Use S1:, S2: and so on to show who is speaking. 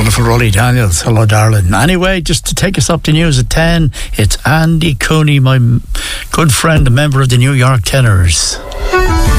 S1: Wonderful Rolly Daniels. Hello, darling. Anyway, just to take us up to news at 10, it's Andy Cooney, my good friend, a member of the New York Tenors.